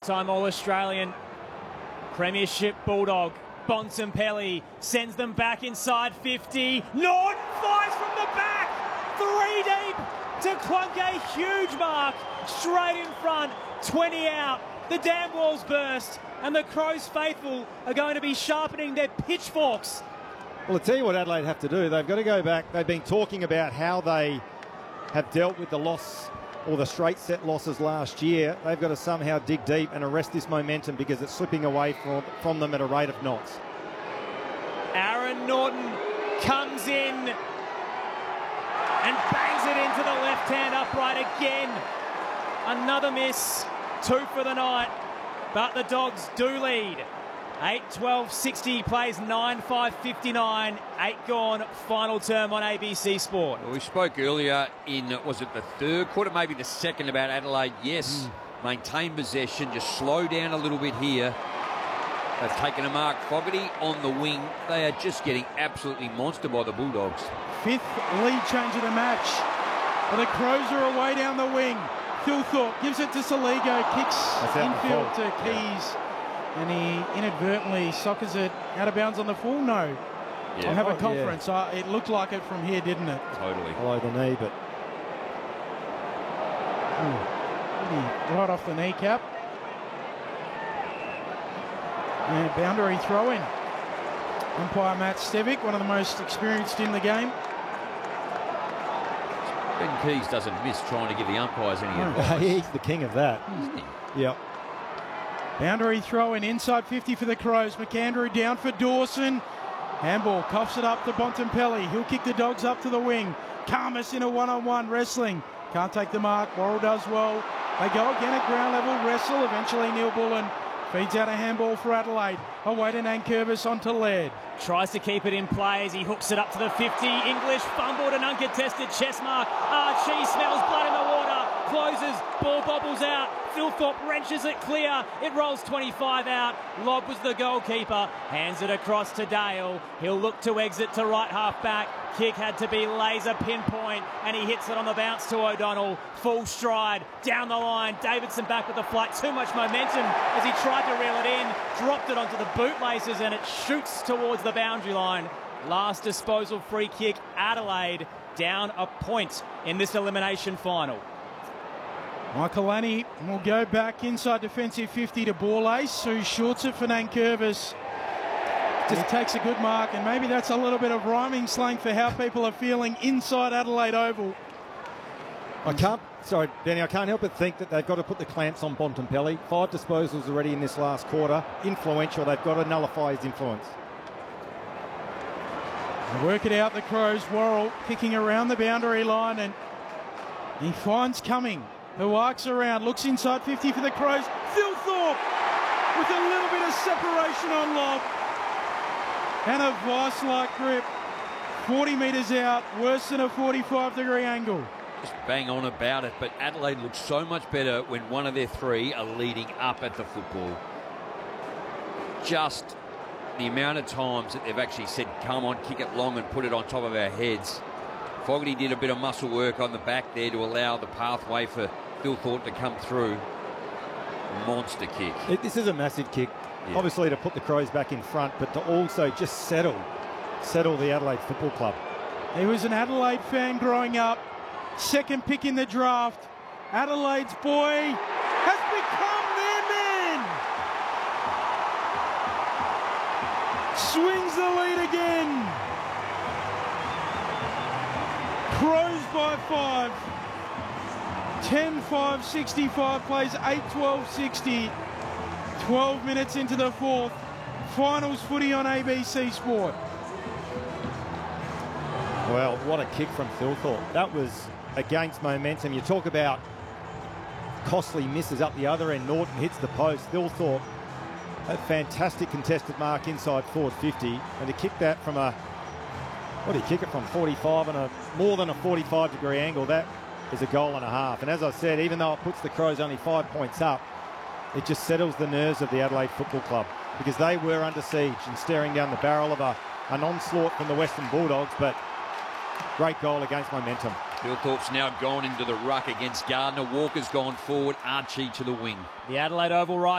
Two-time All-Australian Premiership Bulldog. Bontempelli sends them back inside 50. Norton fires from the back. 3 deep to clunk a huge mark. Straight in front, 20 out. The dam walls burst, and the Crows faithful are going to be sharpening their pitchforks. Well, I'll tell you what Adelaide have to do. They've got to go back. They've been talking about how they have dealt with the loss or the straight set losses last year. They've got to somehow dig deep and arrest this momentum because it's slipping away from them at a rate of knots. Aaron Norton comes in and bangs it into the left-hand upright again. Another miss, 2 for the night, but the Dogs do lead. 8-12-60, plays 9-5-59, 8 gone, final term on ABC Sport. Well, we spoke earlier in, was it the third quarter, maybe the second, about Adelaide. Yes, maintain possession, just slow down a little bit here. They've taken a mark. Fogarty on the wing. They are just getting absolutely monstered by the Bulldogs. 5th lead change of the match. But the Crows are away down the wing. Thilthorpe gives it to Soligo, kicks infield to Keys, and he inadvertently soccers it out of bounds on the full. No, Yeah. I have a conference. It looked like it from here, didn't it? Totally. Below the knee, but right off the kneecap. And boundary throw-in. Umpire Matt Stevic, one of the most experienced in the game. Ben Keys doesn't miss trying to give the umpires any advice. he's the king of that. Isn't he? Yep. Boundary throw-in, inside 50 for the Crows. McAndrew down for Dawson. Handball, coughs it up to Bontempelli. He'll kick the Dogs up to the wing. Karmas in a one-on-one wrestling. Can't take the mark. Worrell does well. They go again at ground level, wrestle. Eventually Neil Bullen feeds out a handball for Adelaide. Away to Nankervis onto Laird. Tries to keep it in play as he hooks it up to the 50. English fumbled and uncontested chest mark. Archie smells blood in the water. Closes, ball bobbles out. Thilthorpe wrenches it clear. It rolls 25 out. Lobb was the goalkeeper. Hands it across to Dale. He'll look to exit to right half back. Kick had to be laser pinpoint, and he hits it on the bounce to O'Donnell. Full stride down the line. Davidson back with the flight. Too much momentum as he tried to reel it in. Dropped it onto the bootlaces, and it shoots towards the boundary line. Last disposal free kick. Adelaide down a point in this elimination final. Michael Annie will go back inside defensive 50 to Borlase, who shorts it for Nankervis. Just takes a good mark, and maybe that's a little bit of rhyming slang for how people are feeling inside Adelaide Oval. Sorry, Danny, I can't help but think that they've got to put the clamps on Bontempelli. 5 disposals already in this last quarter. Influential. They've got to nullify his influence. They work it out, the Crows. Worrell kicking around the boundary line, and he finds Cumming, who arcs around, looks inside 50 for the Crows. Thilthorpe with a little bit of separation on lob. And a vice-like grip. 40 metres out, worse than a 45-degree angle. Just bang on about it, but Adelaide looks so much better when one of their 3 are leading up at the football. Just the amount of times that they've actually said, come on, kick it long and put it on top of our heads. Fogarty did a bit of muscle work on the back there to allow the pathway for Thilthorpe to come through. Monster kick. This is a massive kick. Yeah. Obviously to put the Crows back in front, but to also just settle the Adelaide Football Club. He was an Adelaide fan growing up. Second pick in the draft. Adelaide's boy has become their man. Swings the lead again. Crows by 5. 10-5-65, plays 8-12-60. 12 minutes into the 4th. Finals footy on ABC Sport. Well, what a kick from Thilthorpe. That was against momentum. You talk about costly misses up the other end. Norton hits the post. Thilthorpe, a fantastic contested mark inside forward 50. And to kick that from what do you kick it from? 45 and more than a 45-degree angle. That is a goal and a half. And as I said, even though it puts the Crows only 5 points up, it just settles the nerves of the Adelaide Football Club because they were under siege and staring down the barrel of an onslaught from the Western Bulldogs, but great goal against momentum. Thilthorpe's now gone into the ruck against Gardner. Walker's gone forward. Archie to the wing. The Adelaide Oval right.